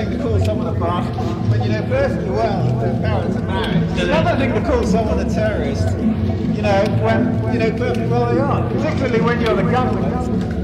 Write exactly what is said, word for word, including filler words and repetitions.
thing to call someone a bastard, but you know, perfectly well their parents are married. It's another thing to call someone a terrorist, you know, when, you know, perfectly well they are. Particularly when you're the government.